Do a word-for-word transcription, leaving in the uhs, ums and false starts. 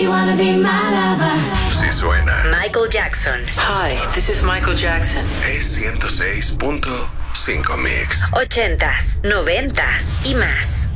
You wanna be my lover. Si suena. Michael Jackson. Hi, this is Michael Jackson. Es ciento seis punto cinco Mix. Ochentas, noventas y más.